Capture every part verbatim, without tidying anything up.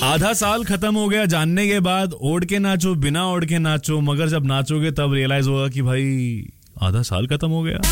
आधा साल खत्म हो गया जानने के बाद, ओढ़ के नाचो बिना ओढ़ के नाचो, मगर जब नाचोगे तब रियलाइज होगा कि भाई आधा साल खत्म हो गया।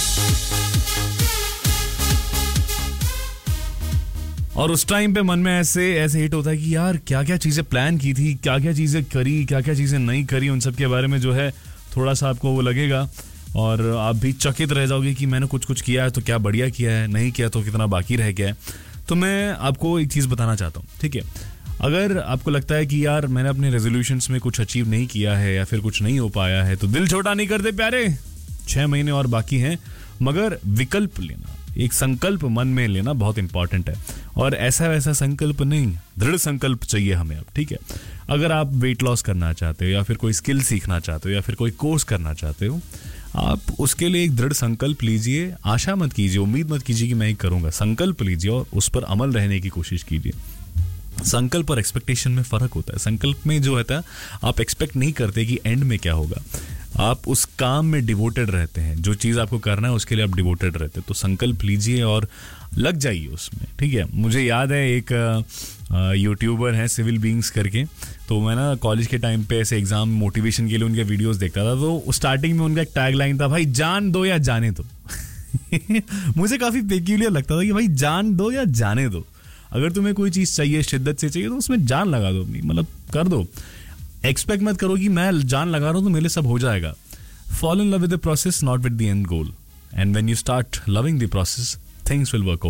और उस टाइम पे मन में ऐसे ऐसे हिट होता है कि यार क्या क्या चीजें प्लान की थी, क्या क्या चीजें करी, क्या क्या चीजें नहीं करी, उन सब के बारे में जो है थोड़ा सा आपको वो लगेगा और आप भी चकित रह जाओगे कि मैंने कुछ कुछ किया है तो क्या बढ़िया किया है, नहीं किया तो कितना बाकी रह गया है। तो मैं आपको एक चीज़ बताना चाहता हूँ, ठीक है। अगर आपको लगता है कि यार मैंने अपने रेजोल्यूशंस में कुछ अचीव नहीं किया है या फिर कुछ नहीं हो पाया है, तो दिल छोटा नहीं करते प्यारे, छह महीने और बाकी हैं। मगर विकल्प लेना, एक संकल्प मन में लेना बहुत इंपॉर्टेंट है। और ऐसा वैसा संकल्प नहीं, दृढ़ संकल्प चाहिए हमें अब, ठीक है। अगर आप वेट लॉस करना चाहते हो या फिर कोई स्किल सीखना चाहते हो या फिर कोई कोर्स करना चाहते हो, आप उसके लिए एक दृढ़ संकल्प लीजिए। आशा मत कीजिए, उम्मीद मत कीजिए कि मैं ही करूंगा। संकल्प लीजिए और उस पर अमल रहने की कोशिश कीजिए। संकल्प और एक्सपेक्टेशन में फर्क होता है। संकल्प में जो होता है आप एक्सपेक्ट नहीं करते कि एंड में क्या होगा, आप उस काम में डिवोटेड रहते हैं, जो चीज़ आपको करना है उसके लिए आप डिवोटेड रहते हैं। तो संकल्प लीजिए और लग जाइए उसमें, ठीक है। मुझे याद है एक यूट्यूबर है सिविल बींग्स करके, तो मैं ना कॉलेज के टाइम पे ऐसे एग्जाम मोटिवेशन के लिए उनके वीडियोस देखता था। तो स्टार्टिंग में उनका एक टैग लाइन था, भाई जान दो या जाने दो। मुझे काफ़ी पेक्यूलियर लगता था कि भाई जान दो या जाने दो। अगर तुम्हें कोई चीज़ चाहिए, शिद्दत से चाहिए, तो उसमें जान लगा दो अपनी, मतलब कर दो। एक्सपेक्ट मत करो कि मैं जान लगा रहा हूँ तो मेरे सब हो जाएगा। Fall in love with the process, not with the end goal. And when you start loving the process, things will work out.